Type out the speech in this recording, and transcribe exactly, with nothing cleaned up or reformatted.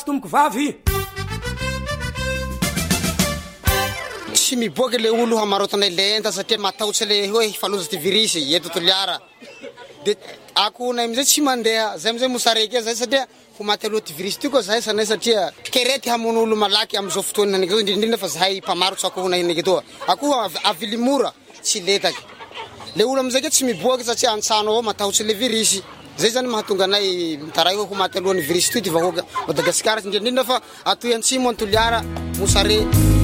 tomoko vavy tsy miboaka le olo hamarotana lenta satria matahotsy le hoe faloza ty virus eto Toliara de ako na amizay tsy mandeha zay amizay mosareky zay satria ho maty aloha ty virus ty koa zahay sanay satria kerety hamono olo malaky amizao fotoana nake indrindra fa zahay mpamarotsy ako na nake toa ako avily mora tsy letaky le olo amizay ke tsy miboaka satria antsano ao matahotsy le virus zay zany mahatonga anay mitaray hoe ho maty alohan'ny virus ty ty vahoaka Madagasikara indrindra fa atoy antsimo Toliara mosare